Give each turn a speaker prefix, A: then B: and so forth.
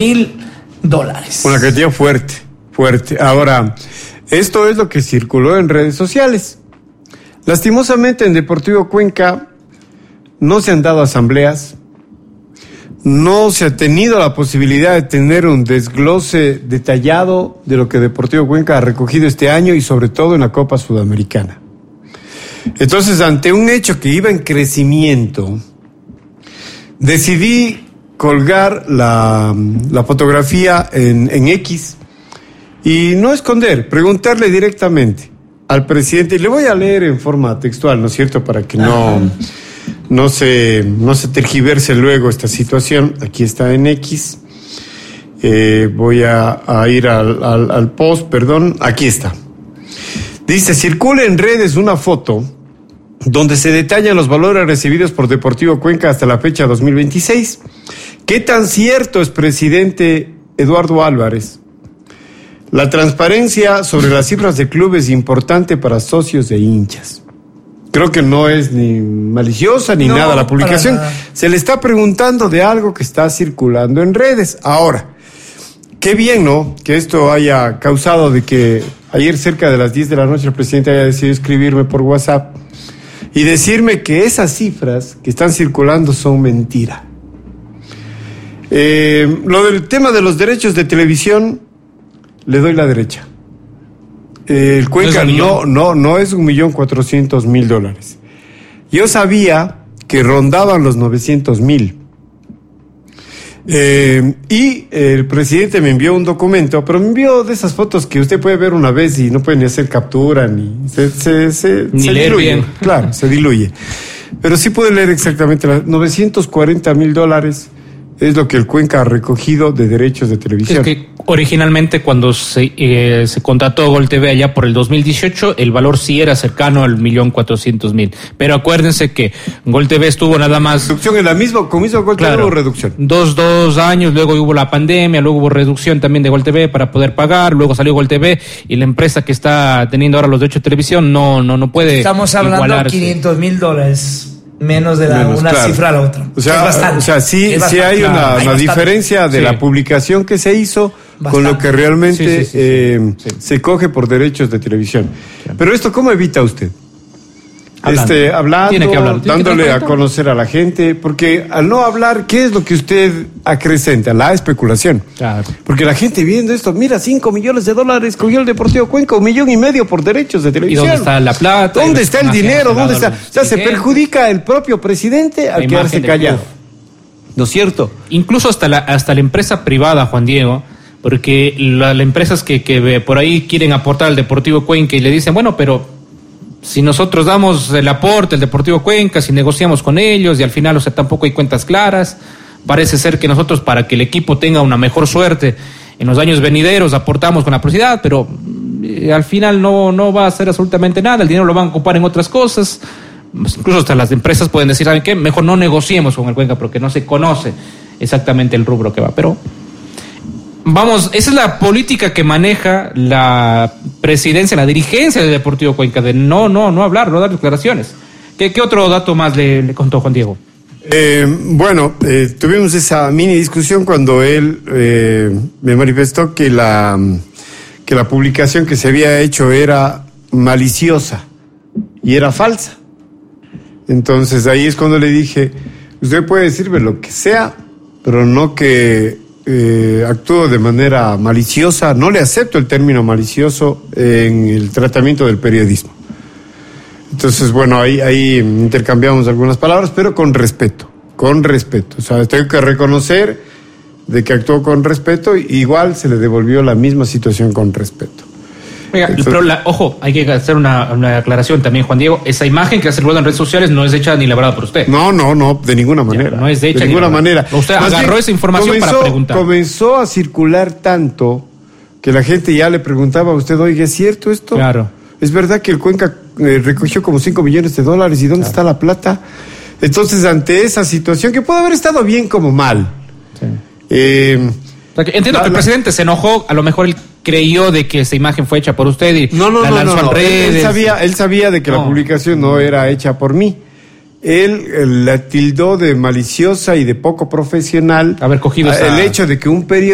A: $1,000.
B: Una cantidad fuerte. Ahora, esto es lo que circuló en redes sociales. Lastimosamente en Deportivo Cuenca no se han dado asambleas, no se ha tenido la posibilidad de tener un desglose detallado de lo que Deportivo Cuenca ha recogido este año y sobre todo en la Copa Sudamericana. Entonces, ante un hecho que iba en crecimiento, decidí colgar la fotografía en X y no esconder, preguntarle directamente al presidente, y le voy a leer en forma textual, ¿no es cierto?, para que no se tergiverse luego esta situación. Aquí está en X. Voy a ir al post, perdón. Aquí está. Dice: circula en redes una foto donde se detallan los valores recibidos por Deportivo Cuenca hasta la fecha 2026. ¿Qué tan cierto es, presidente Eduardo Álvarez? La transparencia sobre las cifras de club es importante para socios e hinchas. Creo que no es ni maliciosa ni nada la publicación. Se le está preguntando de algo que está circulando en redes. Ahora, qué bien, ¿no?, que esto haya causado de que ayer cerca de las 10 de la noche el presidente haya decidido escribirme por WhatsApp y decirme que esas cifras que están circulando son mentira. Lo del tema de los derechos de televisión, le doy la derecha. El Cuenca no es $1,400,000. Yo sabía que rondaban los 900,000. Y el presidente me envió un documento, pero me envió de esas fotos que usted puede ver una vez y no puede ni hacer captura, ni se diluye. Bien. Claro, se diluye. Pero sí puede leer exactamente $940,000. Es lo que el Cuenca ha recogido de derechos de televisión.
C: Es que originalmente cuando se contrató Gol TV allá por el 2018, el valor sí era cercano al $1,400,000. Pero acuérdense que Gol TV estuvo nada más...
B: Reducción en la misma, con mismo Gol TV hubo reducción.
C: Dos años, luego hubo la pandemia, luego hubo reducción también de Gol TV para poder pagar, luego salió Gol TV y la empresa que está teniendo ahora los derechos de televisión no puede.
A: Estamos hablando de $500,000. Menos de una cifra a la otra.
B: O sea, sí hay una diferencia de la publicación que se hizo con lo que realmente se coge por derechos de televisión. Pero esto, ¿cómo evita usted? Hablando,
C: tiene que hablar,
B: dándole a conocer a la gente, porque al no hablar, ¿qué es lo que usted acrecenta? La especulación. Claro. Porque la gente viendo esto, mira, $5 millones cogió el Deportivo Cuenca, $1,5 millones por derechos de televisión.
C: ¿Y dónde está la plata?
B: ¿Dónde está el dinero? ¿Dónde está? O sea, se perjudica el propio presidente al quedarse callado. ¿No es cierto?
C: Incluso hasta la empresa privada, Juan Diego, porque las empresas que por ahí quieren aportar al Deportivo Cuenca y le dicen, bueno, pero si nosotros damos el aporte al Deportivo Cuenca, si negociamos con ellos y al final, tampoco hay cuentas claras, parece ser que nosotros, para que el equipo tenga una mejor suerte en los años venideros, aportamos con la publicidad, pero al final no va a hacer absolutamente nada, el dinero lo van a ocupar en otras cosas. Incluso hasta las empresas pueden decir, ¿saben qué? Mejor no negociemos con el Cuenca porque no se conoce exactamente el rubro que va, pero... Vamos, esa es la política que maneja la presidencia, la dirigencia del Deportivo Cuenca, de no hablar, no dar declaraciones. ¿Qué otro dato más le contó Juan Diego?
B: Tuvimos esa mini discusión cuando él me manifestó que la publicación que se había hecho era maliciosa y era falsa. Entonces ahí es cuando le dije, usted puede decirme lo que sea, pero no que... actúo de manera maliciosa. No le acepto el término malicioso en el tratamiento del periodismo. Entonces, bueno, ahí intercambiamos algunas palabras, pero con respeto. O sea, tengo que reconocer de que actuó con respeto, y igual se le devolvió la misma situación con respeto.
C: Oiga, pero ojo, hay que hacer una aclaración también, Juan Diego. Esa imagen que ha circulado en redes sociales no es hecha ni elaborada por usted.
B: No, de ninguna manera.
C: Ya, no es hecha
B: de ninguna manera.
C: Usted agarró esa información para preguntar.
B: Comenzó a circular tanto que la gente ya le preguntaba a usted, oiga, ¿es cierto esto?
C: Claro.
B: ¿Es verdad que el Cuenca recogió como $5 millones y dónde está la plata? Entonces, ante esa situación, que puede haber estado bien como mal. Sí.
C: Entiendo que el presidente se enojó, a lo mejor él creyó de que esa imagen fue hecha por usted y la lanzó en redes.
B: Él sabía de que la publicación no era hecha por mí. Él la tildó de maliciosa y de poco profesional.
C: Haber cogido
B: el hecho de que un periodista